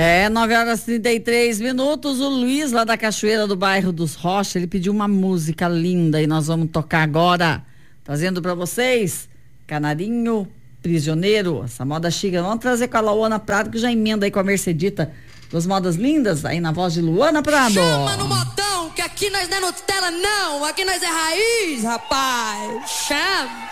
9h33. O Luiz, lá da Cachoeira do bairro dos Rocha, ele pediu uma música linda e nós vamos tocar agora, trazendo pra vocês Canarinho Prisioneiro, essa moda chica. Vamos trazer com a Luana Prado, que já emenda aí com a Mercedita, duas modas lindas, aí na voz de Luana Prado. Chama no modão, que aqui nós não é Nutella não, aqui nós é raiz, rapaz. Chama.